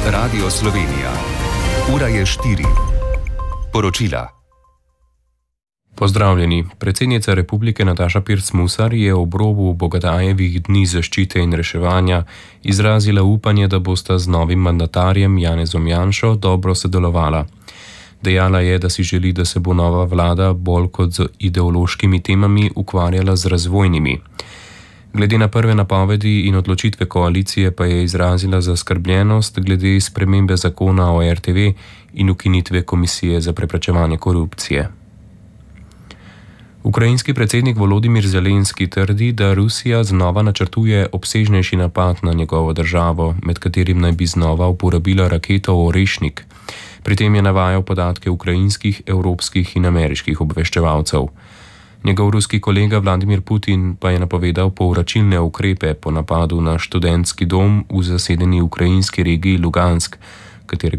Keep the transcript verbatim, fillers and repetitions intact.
Radio Slovenija. Ura je štiri. Poročila. Pozdravljeni. Predsednica republike Nataša Pirc Musar je ob robu Bogatajevih dni zaščite in reševanja izrazila upanje, da bosta z novim mandatarjem Janezom Janšo dobro sodelovala. Dejala je, da si želi, da se bo nova vlada bolj kot z ideološkimi temami ukvarjala z razvojnimi. Glede na prve napovedi in odločitve koalicije pa je izrazila zaskrbljenost glede spremembe zakona o er te ve in ukinitve Komisije za preprečevanje korupcije. Ukrajinski predsednik Volodimir Zelenski trdi, da Rusija znova načrtuje obsežnejši napad na njegovo državo, med katerim naj bi znova uporabila raketo Orešnik. Pri tem je navajal podatke ukrajinskih, evropskih in ameriških obveščevalcev. Njegov ruski kolega Vladimir Putin pa je napovedal povračilne ukrepe po napadu na študentski dom v zasedeni ukrajinski regiji Lugansk, katerega